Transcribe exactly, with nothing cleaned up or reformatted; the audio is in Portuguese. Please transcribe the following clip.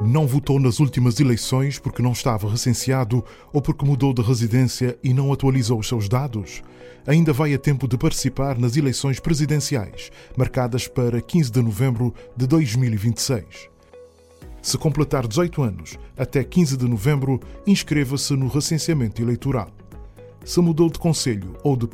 Não votou nas últimas eleições porque não estava recenseado ou porque mudou de residência e não atualizou os seus dados? Ainda vai a tempo de participar nas eleições presidenciais, marcadas para quinze de novembro de dois mil e vinte e seis. Se completar dezoito anos, até quinze de novembro, inscreva-se no recenseamento eleitoral. Se mudou de concelho ou de